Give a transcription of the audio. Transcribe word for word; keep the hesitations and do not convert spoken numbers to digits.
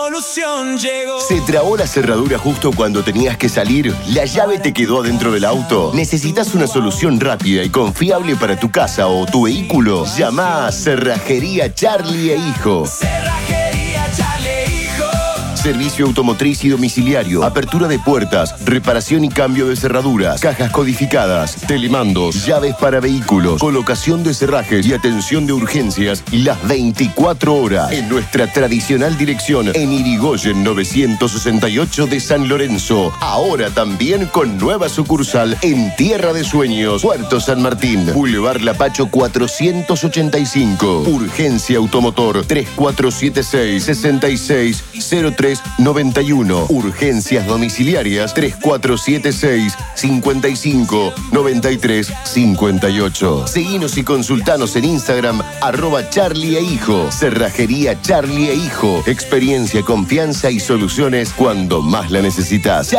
Solución llegó. ¿Se trabó la cerradura justo cuando tenías que salir? ¿La llave te quedó adentro del auto? ¿Necesitas una solución rápida y confiable para tu casa o tu vehículo? Llama a Cerrajería Charlie e Hijo. Cerrajería Charlie e Hijo. Servicio automotriz y domiciliario, apertura de puertas, reparación y cambio de cerraduras, cajas codificadas, telemandos, llaves para vehículos, colocación de cerrajes y atención de urgencias las veinticuatro horas en nuestra tradicional dirección en Irigoyen novecientos sesenta y ocho de San Lorenzo. Ahora también con nueva sucursal en Tierra de Sueños, Puerto San Martín, Boulevard Lapacho cuatrocientos ochenta y cinco. Urgencia Automotor tres cuatro siete seis, seis seis cero tres noventa y uno. Urgencias domiciliarias tres cuatro siete seis, cinco cinco, nueve tres cinco ocho. Seguinos y consultanos en Instagram arroba Charlie e Hijo. Cerrajería Charlie e Hijo. Experiencia, confianza y soluciones cuando más la necesitas.